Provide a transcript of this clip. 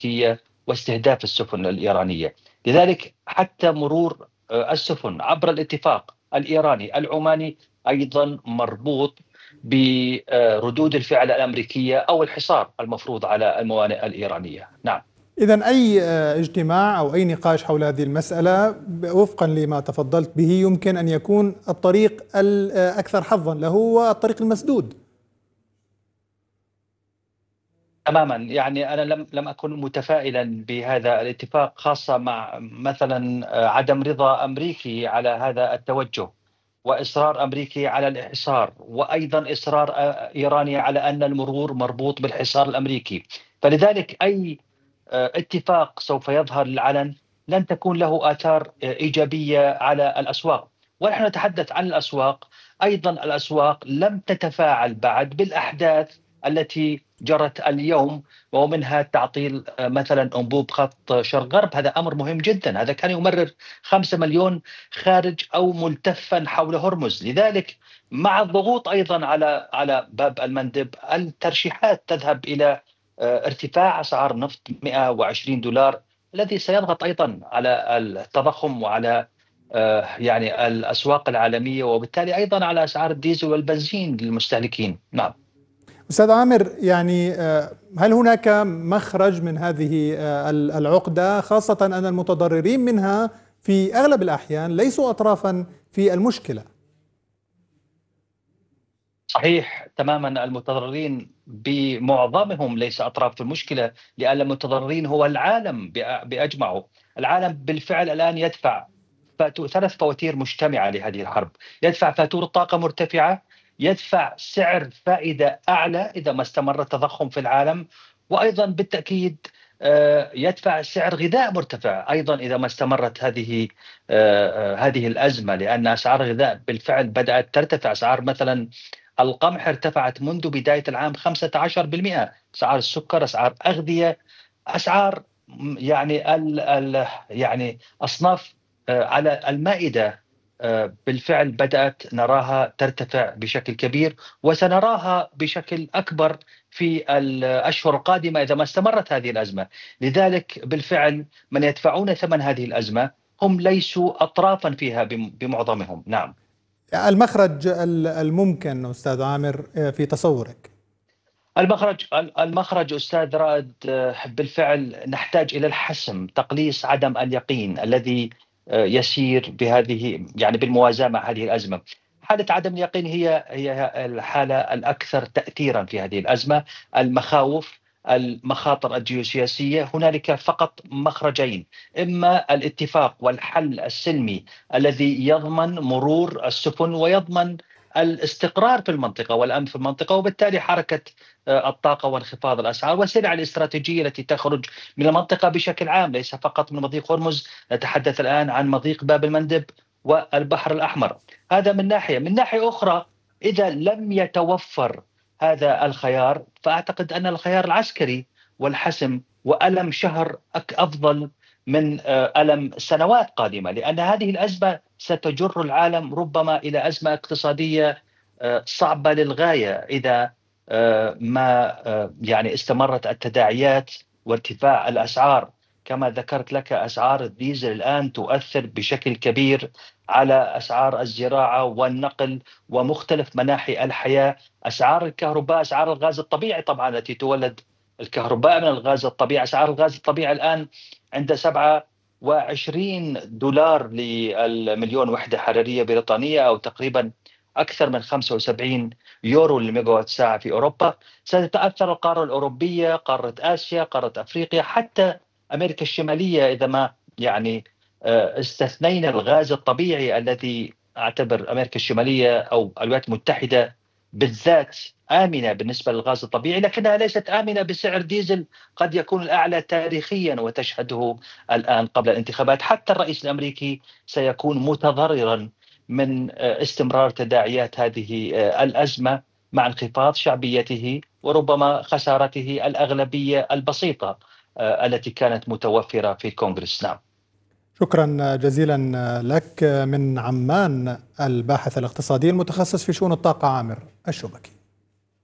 الأمريكية واستهداف السفن الإيرانية. لذلك حتى مرور السفن عبر الاتفاق الإيراني العماني أيضا مربوط بردود الفعل الأمريكية أو الحصار المفروض على الموانئ الإيرانية. نعم. إذن أي اجتماع أو أي نقاش حول هذه المسألة وفقا لما تفضلت به يمكن أن يكون الطريق الأكثر حظا له هو الطريق المسدود. تماما، يعني أنا لم أكن متفائلا بهذا الاتفاق، خاصة مع مثلا عدم رضا أمريكي على هذا التوجه، وإصرار أمريكي على الإحصار، وأيضا إصرار إيراني على أن المرور مربوط بالحصار الأمريكي. فلذلك أي اتفاق سوف يظهر للعلن لن تكون له آثار إيجابية على الأسواق. ونحن نتحدث عن الأسواق، أيضا الأسواق لم تتفاعل بعد بالأحداث التي جرت اليوم، ومنها تعطيل مثلا أنبوب خط شرق غرب. هذا أمر مهم جدا، هذا كان يمرر 5 مليون خارج أو ملتفا حول هرمز. لذلك مع الضغوط أيضا على باب المندب، الترشيحات تذهب إلى ارتفاع أسعار النفط $120، الذي سيضغط أيضا على التضخم وعلى يعني الأسواق العالمية، وبالتالي أيضا على أسعار الديزل والبنزين للمستهلكين. نعم. أستاذ عامر، يعني هل هناك مخرج من هذه العقدة، خاصة أن المتضررين منها في أغلب الأحيان ليسوا أطرافا في المشكلة؟ صحيح تماما، المتضررين بمعظمهم ليس أطراف في المشكلة، لأن المتضررين هو العالم بأجمعه. العالم بالفعل الآن يدفع 3 فواتير مجتمعة لهذه الحرب. يدفع فاتورة طاقة مرتفعة، يدفع سعر فائدة أعلى إذا ما استمر التضخم في العالم، وأيضا بالتأكيد يدفع سعر غذاء مرتفع أيضا إذا ما استمرت هذه الأزمة، لأن أسعار الغذاء بالفعل بدأت ترتفع. أسعار مثلا القمح ارتفعت منذ بداية العام 15%، أسعار السكر، أسعار أغذية، أسعار يعني يعني أصناف على المائدة بالفعل بدأت نراها ترتفع بشكل كبير، وسنراها بشكل أكبر في الأشهر القادمة إذا ما استمرت هذه الأزمة. لذلك بالفعل من يدفعون ثمن هذه الأزمة هم ليسوا أطرافا فيها بمعظمهم. نعم. المخرج الممكن أستاذ عامر في تصورك؟ المخرج أستاذ رائد، بالفعل نحتاج إلى الحسم، تقليص عدم اليقين الذي يسير بهذه يعني بالموازاة مع هذه الأزمة. حالة عدم اليقين هي الحالة الأكثر تأثيرا في هذه الأزمة. المخاوف، المخاطر الجيوسياسية، هنالك فقط مخرجين: إما الاتفاق والحل السلمي الذي يضمن مرور السفن ويضمن الاستقرار في المنطقة والأمن في المنطقة، وبالتالي حركة الطاقة وانخفاض الأسعار والسلع الاستراتيجية التي تخرج من المنطقة بشكل عام، ليس فقط من مضيق هرمز، نتحدث الآن عن مضيق باب المندب والبحر الأحمر. هذا من ناحية. من ناحية أخرى، إذا لم يتوفر هذا الخيار، فأعتقد أن الخيار العسكري والحسم وألم شهر أفضل من ألم سنوات قادمة، لأن هذه الأزمة ستجر العالم ربما إلى أزمة اقتصادية صعبة للغاية إذا ما يعني استمرت التداعيات وارتفاع الأسعار. كما ذكرت لك، أسعار الديزل الآن تؤثر بشكل كبير على أسعار الزراعة والنقل ومختلف مناحي الحياة. أسعار الكهرباء، أسعار الغاز الطبيعي طبعا التي تولد الكهرباء من الغاز الطبيعي، أسعار الغاز الطبيعي الآن عند $27 للمليون وحدة حرارية بريطانية، أو تقريبا أكثر من 75 يورو للميجاوات ساعة في أوروبا. ستتأثر القارة الأوروبية، قارة آسيا، قارة أفريقيا، حتى أمريكا الشمالية، إذا ما يعني استثنينا الغاز الطبيعي الذي أعتبر أمريكا الشمالية أو الولايات المتحدة بالذات آمنة بالنسبة للغاز الطبيعي، لكنها ليست آمنة بسعر ديزل قد يكون الأعلى تاريخيا وتشهده الآن قبل الانتخابات. حتى الرئيس الأمريكي سيكون متضررا من استمرار تداعيات هذه الأزمة مع انخفاض شعبيته وربما خسارته الأغلبية البسيطة التي كانت متوفرة في الكونغرس. نعم. شكرا جزيلا لك من عمان الباحث الاقتصادي المتخصص في شؤون الطاقة عامر الشبكي.